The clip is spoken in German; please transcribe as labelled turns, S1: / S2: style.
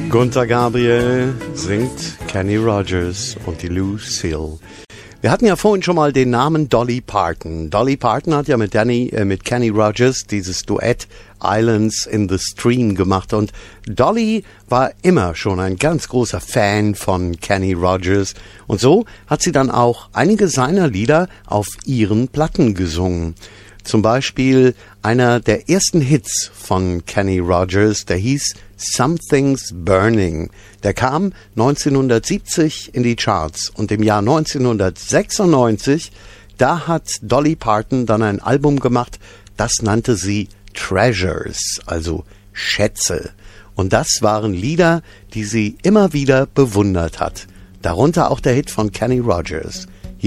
S1: Gunther Gabriel singt Kenny Rogers und die Lucille. Wir hatten ja vorhin schon mal den Namen Dolly Parton. Dolly Parton hat ja mit Kenny Rogers dieses Duett Islands in the Stream gemacht und Dolly war immer schon ein ganz großer Fan von Kenny Rogers und so hat sie dann auch einige seiner Lieder auf ihren Platten gesungen. Zum Beispiel einer der ersten Hits von Kenny Rogers, der hieß Something's Burning. Der kam 1970 in die Charts und im Jahr 1996, da hat Dolly Parton dann ein Album gemacht, das nannte sie Treasures, also Schätze. Und das waren Lieder, die sie immer wieder bewundert hat. Darunter auch der Hit von Kenny Rogers.